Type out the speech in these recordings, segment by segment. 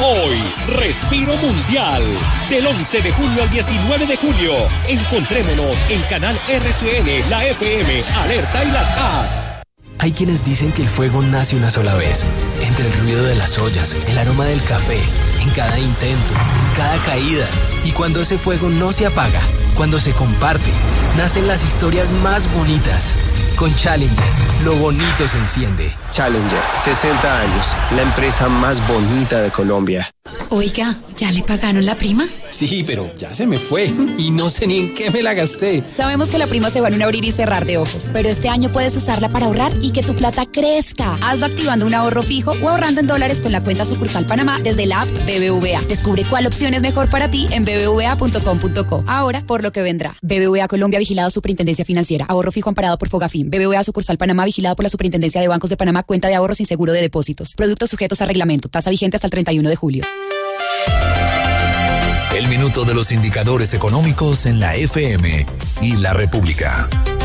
Hoy, Respiro Mundial. Del 11 de junio al 19 de julio. Encontrémonos en Canal RCN, la FM, Alerta y las apps. Hay quienes dicen que el fuego nace una sola vez. Entre el ruido de las ollas, el aroma del café, en cada intento, en cada caída. Y cuando ese fuego no se apaga, cuando se comparte, nacen las historias más bonitas. Con Challenger, lo bonito se enciende. Challenger, 60 años, la empresa más bonita de Colombia. Oiga, ¿ya le pagaron la prima? Sí, pero ya se me fue y no sé ni en qué me la gasté. Sabemos que la prima se va en un abrir y cerrar de ojos, pero este año puedes usarla para ahorrar y que tu plata crezca. Hazlo activando un ahorro fijo o ahorrando en dólares con la cuenta sucursal Panamá desde la app BBVA. Descubre cuál opción es mejor para ti en bbva.com.co. Ahora, por lo que vendrá. BBVA Colombia, vigilado Superintendencia Financiera. Ahorro fijo amparado por Fogafín. BBVA sucursal Panamá, vigilado por la Superintendencia de Bancos de Panamá. Cuenta de ahorros sin seguro de depósitos. Productos sujetos a reglamento. Tasa vigente hasta el 31 de julio. El minuto de los indicadores económicos en la FM y la República.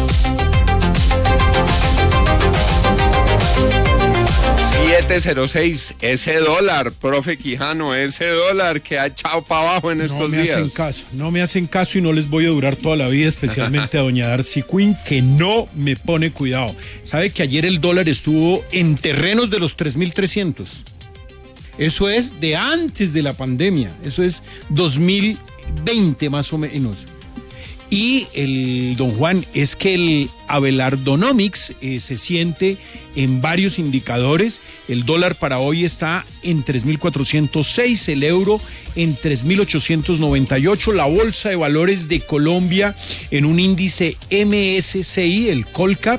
706, ese dólar, profe Quijano, ese dólar que ha echado para abajo en estos días. No me hacen caso y no les voy a durar toda la vida, especialmente a doña Darcy Quinn, que no me pone cuidado. ¿Sabe que ayer el dólar estuvo en terrenos de los 3.300? Eso es de antes de la pandemia, eso es 2020 más o menos. Y el don Juan, es que el Abelardonomics se siente en varios indicadores. El dólar para hoy está en 3.406, el euro en 3.898, la Bolsa de Valores de Colombia en un índice MSCI, el Colcap,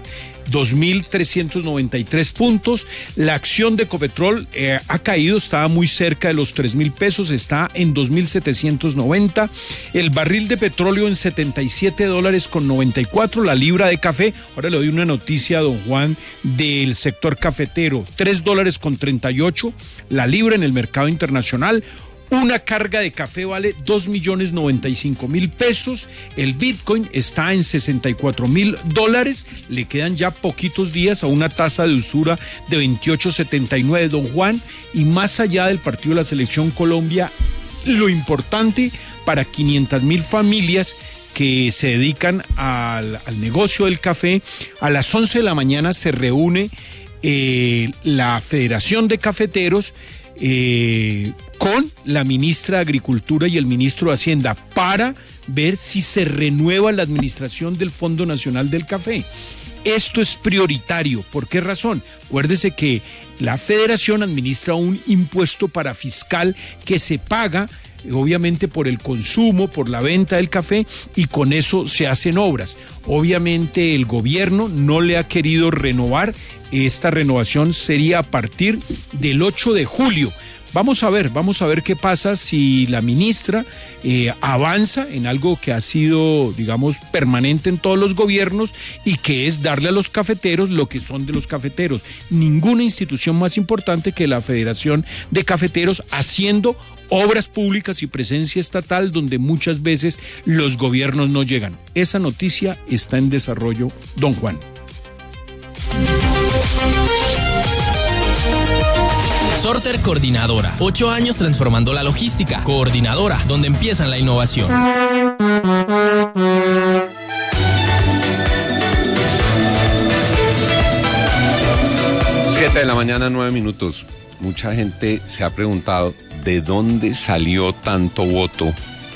2.393 puntos. La acción de Ecopetrol ha caído, estaba muy cerca de los 3.000 pesos, está en 2.790. El barril de petróleo en $77.94. La libra de café, ahora le doy una noticia a don Juan del sector cafetero, $3.38 la libra en el mercado internacional. Una carga de café vale 2.095.000 pesos. El Bitcoin está en $64.000. Le quedan ya poquitos días a una tasa de usura de 28.79, don Juan. Y más allá del partido de la Selección Colombia, lo importante para 500.000 familias que se dedican al negocio del café, a las 11 de la mañana se reúne la Federación de Cafeteros con la ministra de Agricultura y el ministro de Hacienda para ver si se renueva la administración del Fondo Nacional del Café. Esto es prioritario. ¿Por qué razón? Acuérdese que la Federación administra un impuesto para fiscal que se paga obviamente por el consumo, por la venta del café, y con eso se hacen obras. Obviamente el gobierno no le ha querido renovar. Esta renovación sería a partir del 8 de julio. Vamos a ver qué pasa si la ministra avanza en algo que ha sido, digamos, permanente en todos los gobiernos y que es darle a los cafeteros lo que son de los cafeteros. Ninguna institución más importante que la Federación de Cafeteros haciendo obras públicas y presencia estatal donde muchas veces los gobiernos no llegan. Esa noticia está en desarrollo, don Juan. Sorter Coordinadora, 8 años transformando la logística. Coordinadora, donde empiezan la innovación. 7 de la mañana, 9 minutos. Mucha gente se ha preguntado de dónde salió tanto voto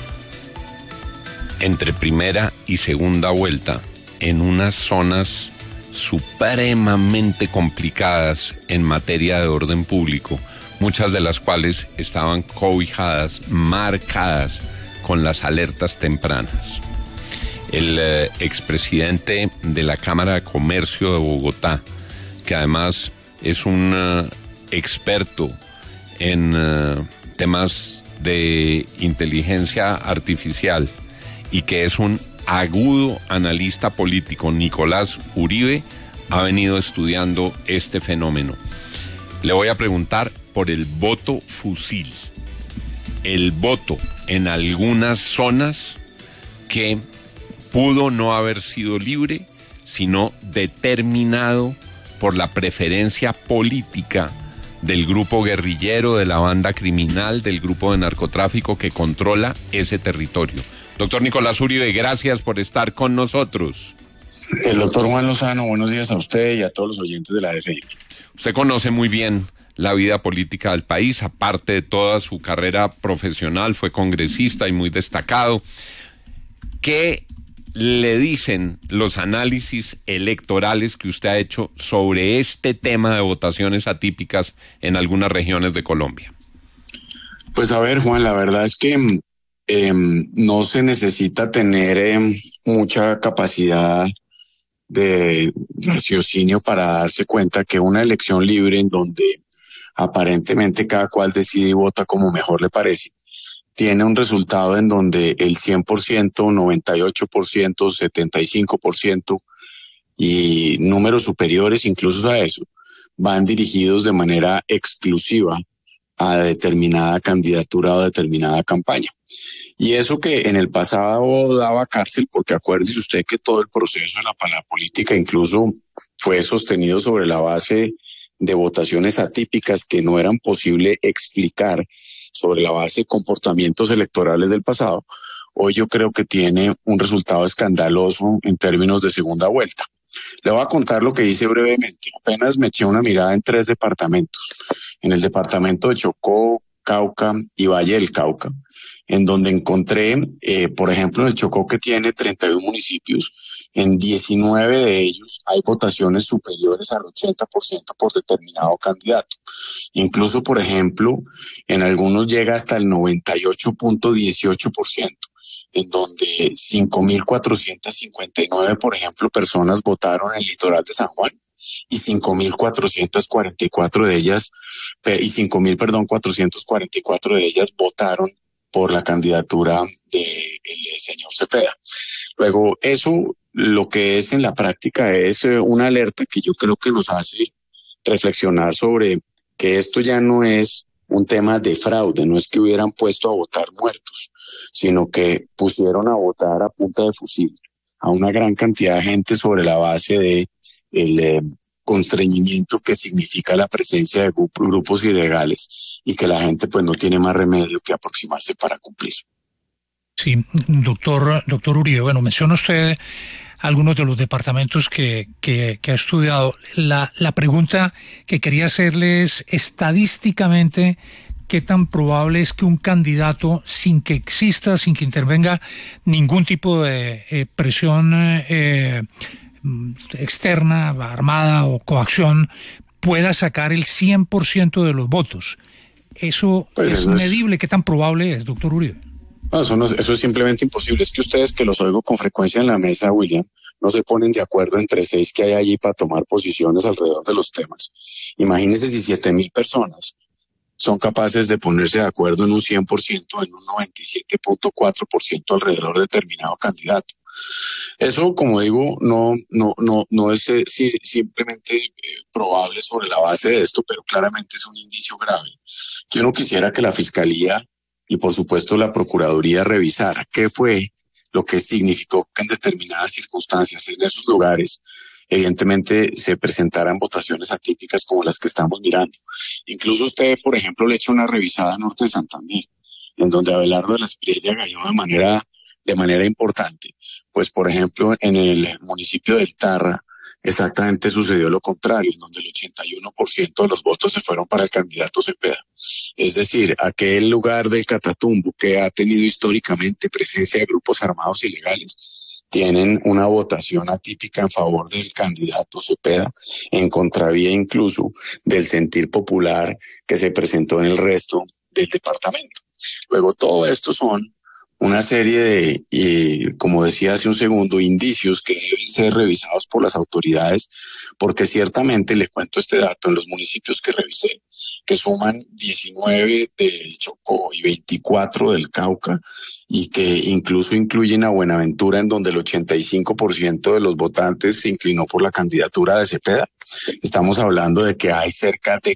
entre primera y segunda vuelta en unas zonas supremamente complicadas en materia de orden público, muchas de las cuales estaban cobijadas, marcadas con las alertas tempranas. El expresidente de la Cámara de Comercio de Bogotá, que además es un experto en temas de inteligencia artificial y que es un agudo analista político, Nicolás Uribe, ha venido estudiando este fenómeno. Le voy a preguntar por el voto fusil, el voto en algunas zonas que pudo no haber sido libre, sino determinado por la preferencia política del grupo guerrillero, de la banda criminal, del grupo de narcotráfico que controla ese territorio. Doctor Nicolás Uribe, gracias por estar con nosotros. El doctor Juan Lozano, buenos días a usted y a todos los oyentes de la AFI. Usted conoce muy bien la vida política del país, aparte de toda su carrera profesional, fue congresista y muy destacado. ¿Qué le dicen los análisis electorales que usted ha hecho sobre este tema de votaciones atípicas en algunas regiones de Colombia? Pues a ver, Juan, la verdad es que no se necesita tener mucha capacidad de raciocinio para darse cuenta que una elección libre en donde aparentemente cada cual decide y vota como mejor le parece, tiene un resultado en donde el 100%, 98%, 75% y números superiores incluso a eso van dirigidos de manera exclusiva a determinada candidatura o determinada campaña. Y eso que en el pasado daba cárcel, porque acuérdese usted que todo el proceso de la política incluso fue sostenido sobre la base de votaciones atípicas que no eran posible explicar sobre la base de comportamientos electorales del pasado. Hoy yo creo que tiene un resultado escandaloso en términos de segunda vuelta. Le voy a contar lo que hice brevemente. Apenas me eché una mirada en 3 departamentos. En el departamento de Chocó, Cauca y Valle del Cauca, en donde encontré, por ejemplo, en el Chocó, que tiene 31 municipios, en 19 de ellos hay votaciones superiores al 80% por determinado candidato. Incluso, por ejemplo, en algunos llega hasta el 98.18%. En donde 5.459, por ejemplo, personas votaron en el litoral de San Juan y 5.444 de ellas, y 5.444 de ellas votaron por la candidatura del señor Cepeda. Luego, eso lo que es en la práctica es una alerta que yo creo que nos hace reflexionar sobre que esto ya no es un tema de fraude, no es que hubieran puesto a votar muertos, sino que pusieron a votar a punta de fusil a una gran cantidad de gente sobre la base de el constreñimiento que significa la presencia de grupos ilegales y que la gente pues no tiene más remedio que aproximarse para cumplir. Sí, doctor Uribe, bueno, menciona usted algunos de los departamentos que ha estudiado. La pregunta que quería hacerle es, estadísticamente, ¿qué tan probable es que un candidato, sin que exista, sin que intervenga ningún tipo de presión externa, armada o coacción, pueda sacar el 100% de los votos? ¿Eso pues es medible? ¿Qué tan probable es, doctor Uribe? No, eso es simplemente imposible. Es que ustedes, que los oigo con frecuencia en la mesa, William, no se ponen de acuerdo entre 6 que hay allí para tomar posiciones alrededor de los temas. Imagínense si 7,000 personas son capaces de ponerse de acuerdo en un 100%, en un 97.4% alrededor de determinado candidato. Eso, como digo, no es simplemente probable sobre la base de esto, pero claramente es un indicio grave. Que uno quisiera que la Fiscalía y por supuesto la Procuraduría revisara qué fue lo que significó que en determinadas circunstancias en esos lugares evidentemente se presentaran votaciones atípicas como las que estamos mirando. Incluso usted, por ejemplo, le echa una revisada a Norte de Santander, en donde Abelardo de la Espriella ganó de manera importante. Pues, por ejemplo, en el municipio del Tarra, exactamente sucedió lo contrario, en donde el 81% de los votos se fueron para el candidato Cepeda. Es decir, aquel lugar del Catatumbo que ha tenido históricamente presencia de grupos armados ilegales, tienen una votación atípica en favor del candidato Cepeda, en contravía incluso del sentir popular que se presentó en el resto del departamento. Luego, todo esto son una serie de, como decía hace un segundo, indicios que deben ser revisados por las autoridades, porque ciertamente, le cuento este dato, en los municipios que revisé, que suman 19 del Chocó y 24 del Cauca, y que incluso incluyen a Buenaventura, en donde el 85% de los votantes se inclinó por la candidatura de Cepeda. Estamos hablando de que hay cerca de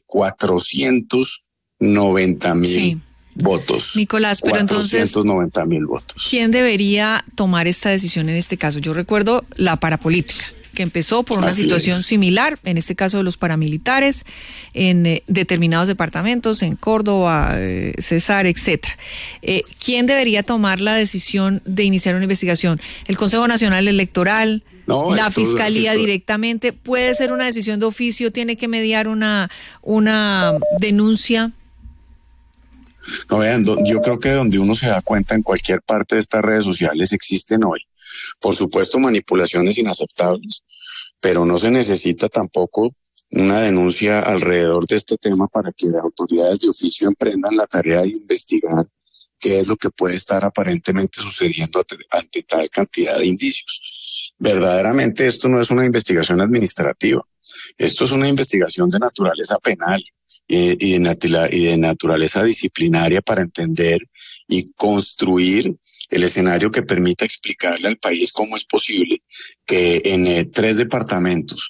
490,000 sí. votos. Nicolás, pero entonces 490,000 votos. ¿Quién debería tomar esta decisión en este caso? Yo recuerdo la parapolítica. que empezó por una situación similar, en este caso de los paramilitares, en determinados departamentos, en Córdoba, Cesar, etcétera. ¿Quién debería tomar la decisión de iniciar una investigación? ¿El Consejo Nacional Electoral? ¿La Fiscalía directamente? ¿Puede ser una decisión de oficio? ¿Tiene que mediar una denuncia? No, vean, yo creo que donde uno se da cuenta en cualquier parte de estas redes sociales existen hoy, por supuesto, manipulaciones inaceptables, pero no se necesita tampoco una denuncia alrededor de este tema para que las autoridades de oficio emprendan la tarea de investigar qué es lo que puede estar aparentemente sucediendo ante tal cantidad de indicios. Verdaderamente esto no es una investigación administrativa, esto es una investigación de naturaleza penal y de naturaleza disciplinaria para entender y construir el escenario que permita explicarle al país cómo es posible que en 3 departamentos,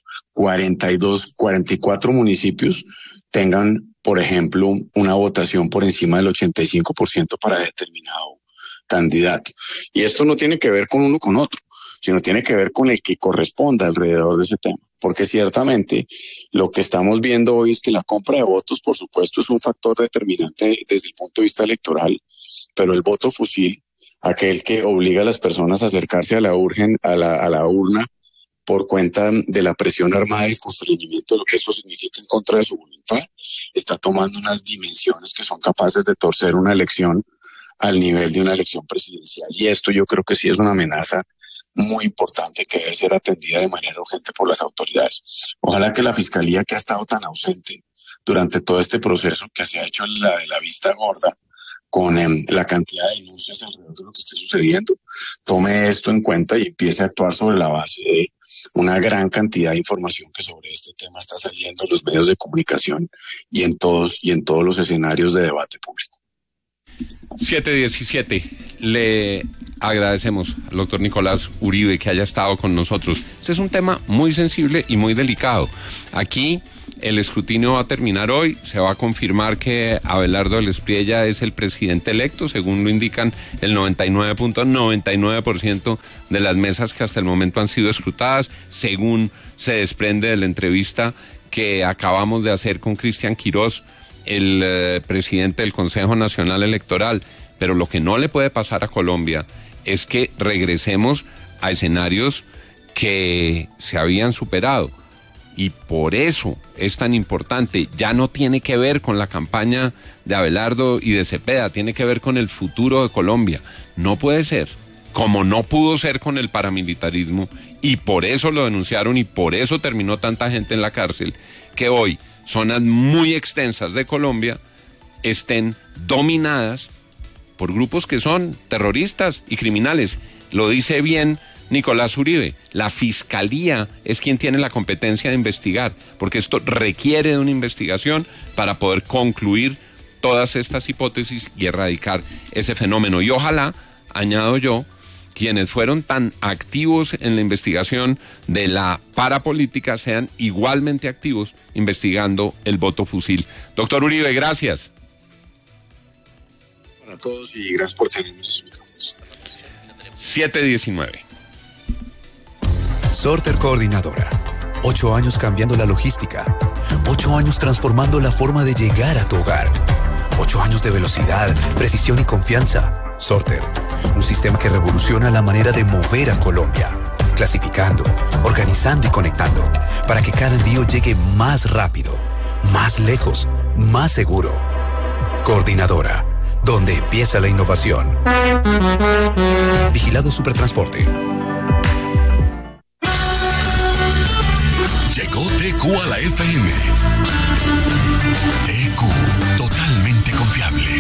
44 municipios tengan, por ejemplo, una votación por encima del 85% para determinado candidato. Y esto no tiene que ver con uno con otro, sino tiene que ver con el que corresponda alrededor de ese tema. Porque ciertamente lo que estamos viendo hoy es que la compra de votos, por supuesto, es un factor determinante desde el punto de vista electoral, pero el voto fusil, aquel que obliga a las personas a acercarse a la urna por cuenta de la presión armada y el constreñimiento de lo que eso significa en contra de su voluntad, está tomando unas dimensiones que son capaces de torcer una elección al nivel de una elección presidencial. Y esto yo creo que sí es una amenaza muy importante que debe ser atendida de manera urgente por las autoridades. Ojalá que la Fiscalía, que ha estado tan ausente durante todo este proceso, que se ha hecho la de la vista gorda, con la cantidad de denuncias alrededor de lo que esté sucediendo, tome esto en cuenta y empiece a actuar sobre la base de una gran cantidad de información que sobre este tema está saliendo en los medios de comunicación y en todos los escenarios de debate público. 7:17. Le agradecemos al doctor Nicolás Uribe que haya estado con nosotros. Este es un tema muy sensible y muy delicado. Aquí el escrutinio va a terminar hoy. Se va a confirmar que Abelardo del Espriella es el presidente electo, según lo indican el 99.99% de las mesas que hasta el momento han sido escrutadas, según se desprende de la entrevista que acabamos de hacer con Cristian Quirós, el presidente del Consejo Nacional Electoral. Pero lo que no le puede pasar a Colombia es que regresemos a escenarios que se habían superado. Y por eso es tan importante. Ya no tiene que ver con la campaña de Abelardo y de Cepeda, tiene que ver con el futuro de Colombia. No puede ser, como no pudo ser con el paramilitarismo, y por eso lo denunciaron y por eso terminó tanta gente en la cárcel, que hoy zonas muy extensas de Colombia estén dominadas por grupos que son terroristas y criminales. Lo dice bien Nicolás Uribe, la Fiscalía es quien tiene la competencia de investigar, porque esto requiere de una investigación para poder concluir todas estas hipótesis y erradicar ese fenómeno. Y ojalá, añado yo, quienes fueron tan activos en la investigación de la parapolítica sean igualmente activos investigando el voto fusil. Doctor Uribe, gracias. Para todos y gracias por tenernos. 7:19. Sorter Coordinadora. 8 años cambiando la logística. 8 años transformando la forma de llegar a tu hogar. 8 años de velocidad, precisión y confianza. Sorter, un sistema que revoluciona la manera de mover a Colombia. Clasificando, organizando y conectando, para que cada envío llegue más rápido, más lejos, más seguro. Coordinadora, donde empieza la innovación. Vigilado Supertransporte. Llegó TQ a la FM. TQ, totalmente confiable.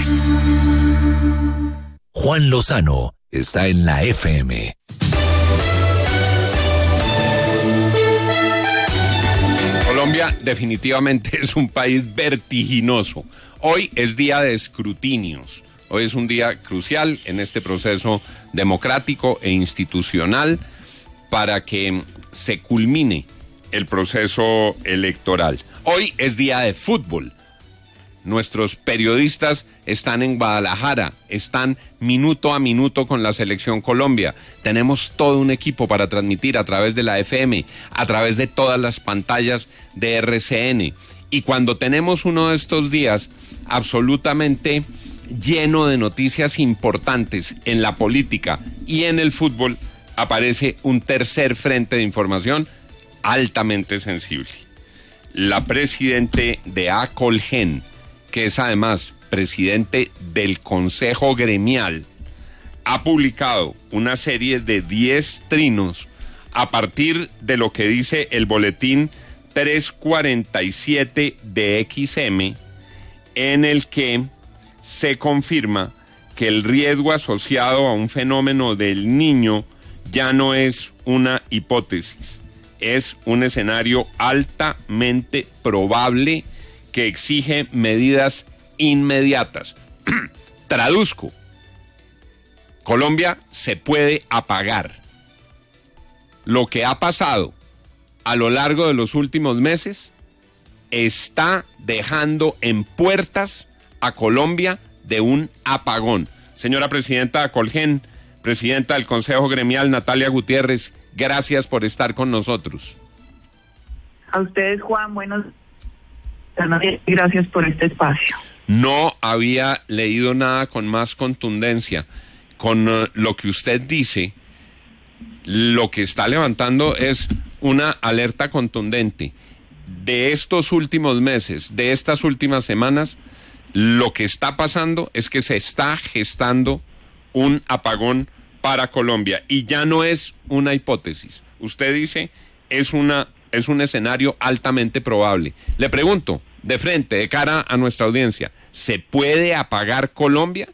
Juan Lozano está en la FM. Colombia definitivamente es un país vertiginoso. Hoy es día de escrutinios. Hoy es un día crucial en este proceso democrático e institucional para que se culmine el proceso electoral. Hoy es día de fútbol. Nuestros periodistas están en Guadalajara, están minuto a minuto con la Selección Colombia. Tenemos todo un equipo para transmitir a través de la FM, a través de todas las pantallas de RCN. Y cuando tenemos uno de estos días absolutamente lleno de noticias importantes en la política y en el fútbol, aparece un tercer frente de información altamente sensible. La presidente de Acolgen, que es además presidente del Consejo Gremial, ha publicado una serie de 10 trinos a partir de lo que dice el boletín 347 de XM, en el que se confirma que el riesgo asociado a un fenómeno del Niño ya no es una hipótesis, es un escenario altamente probable que exige medidas inmediatas. Traduzco. Colombia se puede apagar. Lo que ha pasado a lo largo de los últimos meses está dejando en puertas a Colombia de un apagón. Señora presidenta de Acolgen, presidenta del Consejo Gremial, Natalia Gutiérrez, gracias por estar con nosotros. A ustedes, Juan, gracias por este espacio. No había leído nada con más contundencia. Con lo que usted dice, lo que está levantando es una alerta contundente. De estos últimos meses, de estas últimas semanas, lo que está pasando es que se está gestando un apagón para Colombia y ya no es una hipótesis. Usted dice es un escenario altamente probable. Le pregunto, de frente, de cara a nuestra audiencia, ¿se puede apagar Colombia?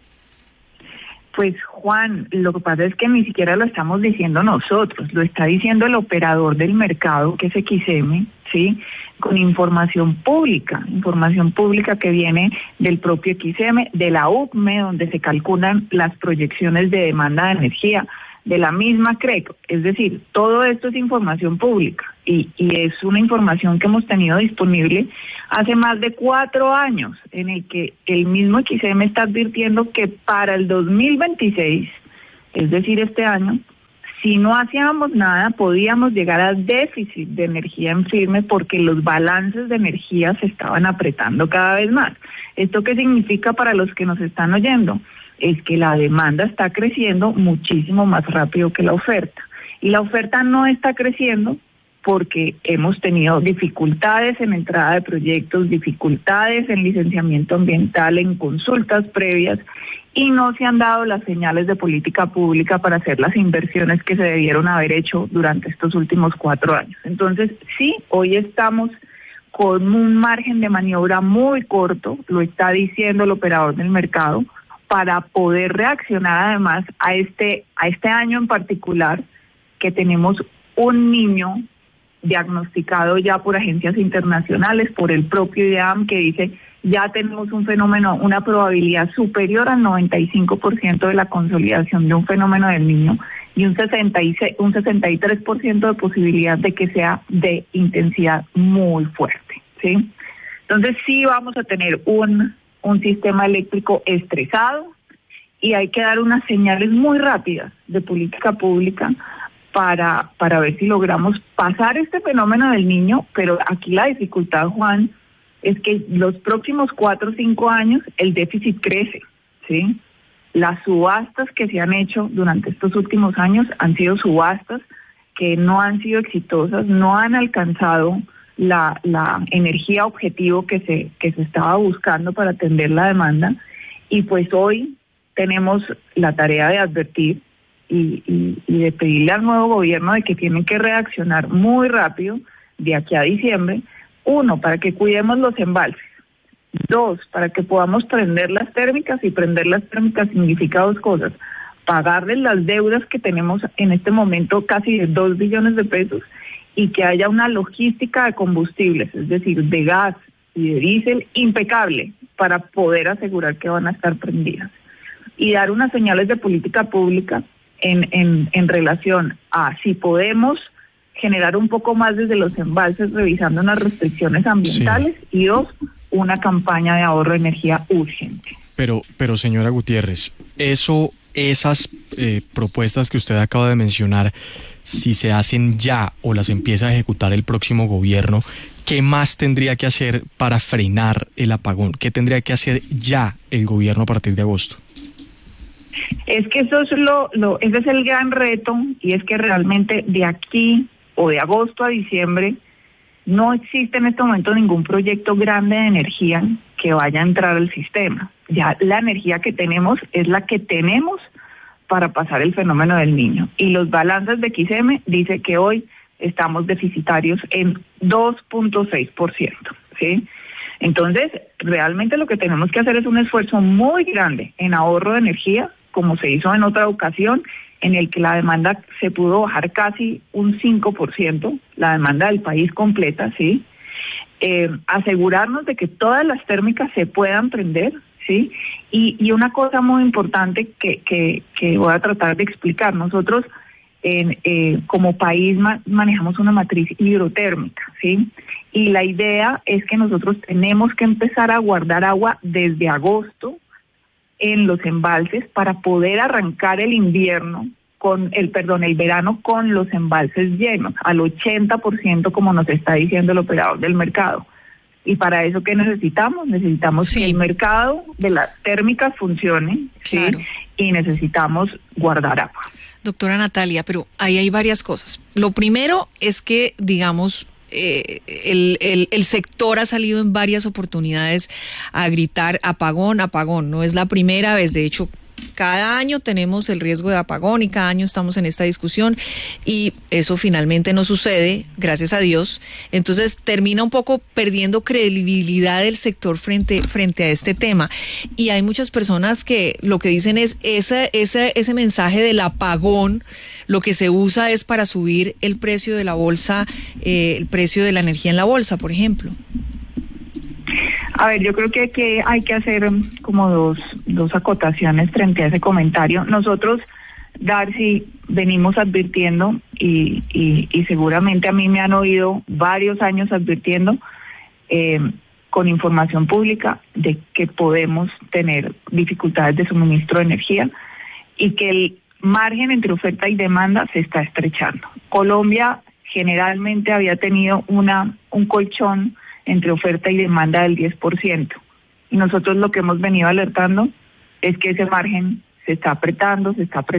Pues, Juan, lo que pasa es que ni siquiera lo estamos diciendo nosotros, lo está diciendo el operador del mercado, que es XM, ¿sí? Con información pública que viene del propio XM, de la UCME, donde se calculan las proyecciones de demanda de energía, de la misma CREC, es decir, todo esto es información pública y es una información que hemos tenido disponible hace más de 4 años, en el que el mismo XM está advirtiendo que para el 2026, es decir, este año, si no hacíamos nada, podíamos llegar al déficit de energía en firme porque los balances de energía se estaban apretando cada vez más. ¿Esto qué significa para los que nos están oyendo? Es que la demanda está creciendo muchísimo más rápido que la oferta. Y la oferta no está creciendo porque hemos tenido dificultades en entrada de proyectos, dificultades en licenciamiento ambiental, en consultas previas, y no se han dado las señales de política pública para hacer las inversiones que se debieron haber hecho durante estos últimos 4 años. Entonces, sí, hoy estamos con un margen de maniobra muy corto, lo está diciendo el operador del mercado, para poder reaccionar además a este año en particular, que tenemos un niño diagnosticado ya por agencias internacionales, por el propio IDEAM, que dice ya tenemos un fenómeno, una probabilidad superior al 95% de la consolidación de un fenómeno del niño y un 63% de posibilidad de que sea de intensidad muy fuerte, ¿sí? Entonces sí vamos a tener un sistema eléctrico estresado y hay que dar unas señales muy rápidas de política pública para ver si logramos pasar este fenómeno del niño, pero aquí la dificultad, Juan, es que los próximos 4 o 5 años el déficit crece, ¿sí? Las subastas que se han hecho durante estos últimos años han sido subastas que no han sido exitosas, no han alcanzado la energía objetivo que se estaba buscando para atender la demanda, y pues hoy tenemos la tarea de advertir y de pedirle al nuevo gobierno de que tienen que reaccionar muy rápido de aquí a diciembre. 1, para que cuidemos los embalses. 2, para que podamos prender las térmicas, y prender las térmicas significa 2 cosas: pagarles las deudas que tenemos en este momento, casi de 2 billones de pesos, y que haya una logística de combustibles, es decir, de gas y de diésel impecable para poder asegurar que van a estar prendidas. Y dar unas señales de política pública en relación a si podemos generar un poco más desde los embalses revisando unas restricciones ambientales, sí. Y 2, una campaña de ahorro de energía urgente. Pero señora Gutiérrez, esas propuestas que usted acaba de mencionar, si se hacen ya o las empieza a ejecutar el próximo gobierno, ¿qué más tendría que hacer para frenar el apagón? ¿Qué tendría que hacer ya el gobierno a partir de agosto? Es que eso es ese es el gran reto, y es que realmente de aquí o de agosto a diciembre no existe en este momento ningún proyecto grande de energía que vaya a entrar al sistema. Ya la energía que tenemos es la que tenemos para pasar el fenómeno del Niño. Y los balances de XM dice que hoy estamos deficitarios en 2.6%, ¿sí? Entonces, realmente lo que tenemos que hacer es un esfuerzo muy grande en ahorro de energía, como se hizo en otra ocasión, en el que la demanda se pudo bajar casi un 5%, la demanda del país completa, ¿sí? Asegurarnos de que todas las térmicas se puedan prender, ¿sí? Y una cosa muy importante que voy a tratar de explicar, nosotros como país manejamos una matriz hidrotérmica, ¿sí? Y la idea es que nosotros tenemos que empezar a guardar agua desde agosto en los embalses para poder arrancar el invierno el verano con los embalses llenos, al 80%, como nos está diciendo el operador del mercado. Y para eso, ¿qué necesitamos? Necesitamos que el mercado de las térmicas funcione, claro, ¿sí? Y necesitamos guardar agua. Doctora Natalia, pero ahí hay varias cosas. Lo primero es que, digamos, el sector ha salido en varias oportunidades a gritar apagón, apagón. No es la primera vez, de hecho, cada año tenemos el riesgo de apagón y cada año estamos en esta discusión y eso finalmente no sucede, gracias a Dios. Entonces termina un poco perdiendo credibilidad del sector frente a este tema. Y hay muchas personas que lo que dicen es ese mensaje del apagón, lo que se usa es para subir el precio de la bolsa, el precio de la energía en la bolsa, por ejemplo. A ver, yo creo que hay que hacer como dos acotaciones frente a ese comentario. Nosotros, Darcy, venimos advirtiendo y seguramente a mí me han oído varios años advirtiendo con información pública de que podemos tener dificultades de suministro de energía y que el margen entre oferta y demanda se está estrechando. Colombia generalmente había tenido un colchón entre oferta y demanda del 10%. Y nosotros lo que hemos venido alertando es que ese margen se está apretando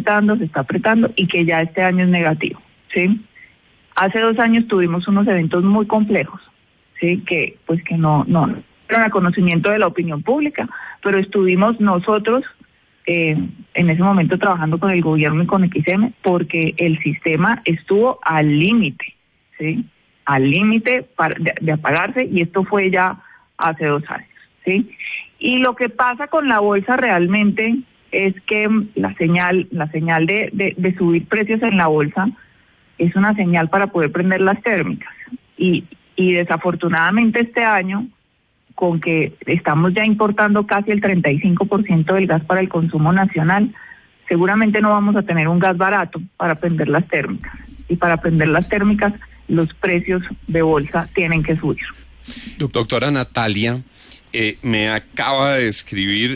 y que ya este año es negativo, ¿sí? Hace 2 años tuvimos unos eventos muy complejos, ¿sí? Que no eran a conocimiento de la opinión pública, pero estuvimos nosotros en ese momento trabajando con el gobierno y con XM porque el sistema estuvo al límite, ¿sí? Al límite de apagarse, y esto fue ya hace 2 años, ¿sí? Y lo que pasa con la bolsa realmente es que la señal de subir precios en la bolsa es una señal para poder prender las térmicas. Y desafortunadamente este año, con que estamos ya importando casi el 35% del gas para el consumo nacional, seguramente no vamos a tener un gas barato para prender las térmicas. Y para prender las térmicas, los precios de bolsa tienen que subir. Doctora Natalia, me acaba de escribir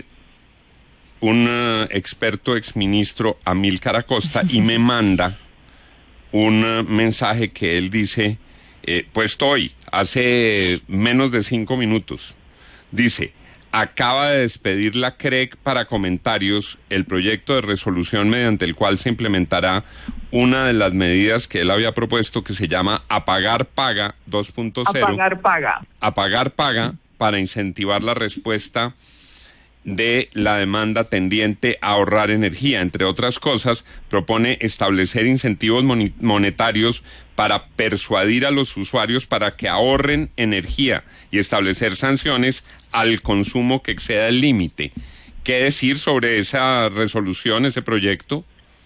un experto exministro, Amílcar Acosta, y me manda un mensaje que él dice, puesto hoy, hace menos de 5 minutos, dice: acaba de despedir la CREC para comentarios el proyecto de resolución mediante el cual se implementará una de las medidas que él había propuesto, que se llama Apagar Paga 2.0. Apagar Paga. Apagar Paga, para incentivar la respuesta de la demanda tendiente a ahorrar energía. Entre otras cosas, propone establecer incentivos monetarios para persuadir a los usuarios para que ahorren energía y establecer sanciones al consumo que exceda el límite. ¿Qué decir sobre esa resolución, ese proyecto?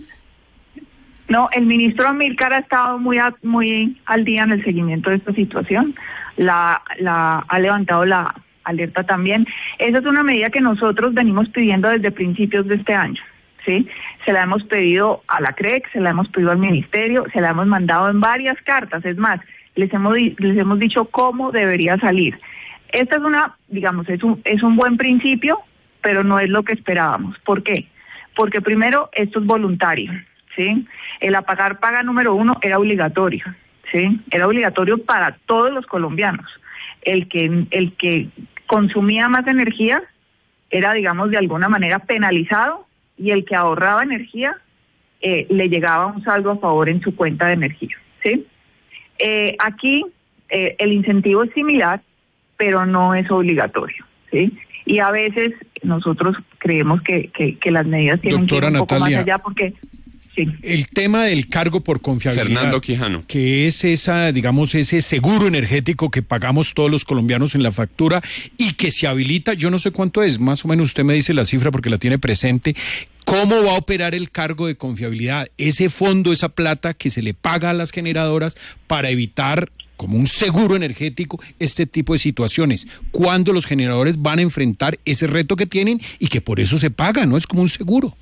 No, el ministro Amílcar ha estado muy al día en el seguimiento de esta situación. Ha levantado la alerta también. Esa es una medida que nosotros venimos pidiendo desde principios de este año, ¿sí? Se la hemos pedido a la CREC, se la hemos pedido al ministerio, se la hemos mandado en varias cartas. Es más, les hemos dicho cómo debería salir. Esta es es un buen principio, pero no es lo que esperábamos. ¿Por qué? Porque primero, esto es voluntario, ¿sí? El apagar paga número 1 era obligatorio, ¿sí? Era obligatorio para todos los colombianos. El que consumía más energía era, digamos, de alguna manera penalizado, y el que ahorraba energía le llegaba un saldo a favor en su cuenta de energía, ¿sí? Aquí el incentivo es similar, pero no es obligatorio, ¿sí? Y a veces nosotros creemos que las medidas tienen que ir un poco más allá, porque sí. El tema del cargo por confiabilidad, Fernando Quijano, que es ese seguro energético que pagamos todos los colombianos en la factura y que se habilita, yo no sé cuánto es, más o menos usted me dice la cifra porque la tiene presente. ¿Cómo va a operar el cargo de confiabilidad? Ese fondo, esa plata que se le paga a las generadoras para evitar, como un seguro energético, este tipo de situaciones. ¿Cuándo los generadores van a enfrentar ese reto que tienen y que por eso se paga, no es como un seguro?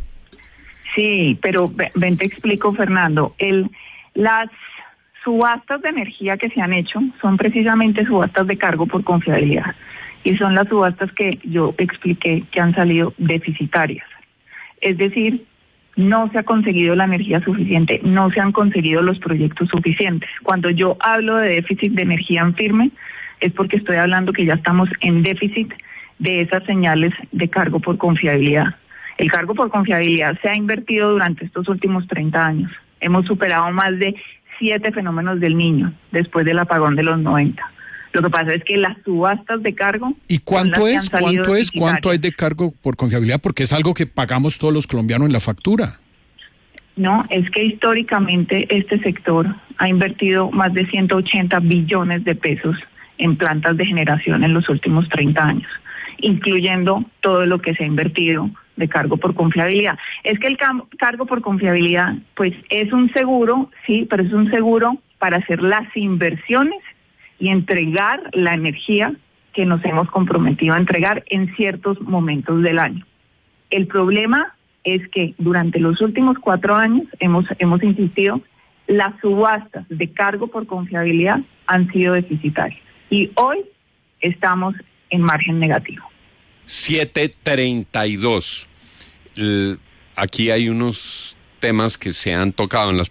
Sí, pero ven, te explico, Fernando. Las subastas de energía que se han hecho son precisamente subastas de cargo por confiabilidad, y son las subastas que yo expliqué que han salido deficitarias. Es decir, no se ha conseguido la energía suficiente, no se han conseguido los proyectos suficientes. Cuando yo hablo de déficit de energía en firme, es porque estoy hablando que ya estamos en déficit de esas señales de cargo por confiabilidad. El cargo por confiabilidad se ha invertido durante estos últimos 30 años. Hemos superado más de 7 fenómenos del Niño después del apagón de los 90. Lo que pasa es que las subastas de cargo... ¿Y cuánto es? ¿Cuánto hay de cargo por confiabilidad? Porque es algo que pagamos todos los colombianos en la factura. No, es que históricamente este sector ha invertido más de 180 billones de pesos en plantas de generación en los últimos 30 años, incluyendo todo lo que se ha invertido de cargo por confiabilidad. Es que el cargo por confiabilidad, pues es un seguro, sí, pero es un seguro para hacer las inversiones y entregar la energía que nos hemos comprometido a entregar en ciertos momentos del año. El problema es que durante los últimos 4 años hemos insistido, las subastas de cargo por confiabilidad han sido deficitarias y hoy estamos en margen negativo. 7:32. Aquí hay unos temas que se han tocado en las